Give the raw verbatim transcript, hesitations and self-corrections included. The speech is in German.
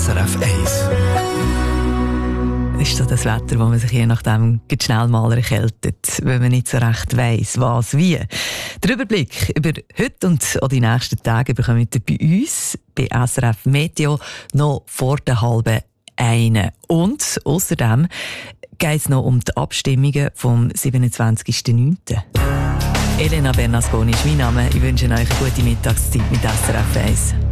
S R F eins. Ist so das Wetter, wo man sich je nachdem schnell mal erkältet, wenn man nicht so recht weiss, was wie. Der Überblick über heute und auch die nächsten Tage bekommt ihr bei uns, bei S R F Meteo, noch vor der halben eine. Und außerdem geht es noch um die Abstimmungen vom siebenundzwanzigsten neunten Elena Bernasconi ist mein Name. Ich wünsche euch eine gute Mittagszeit mit S R F eins.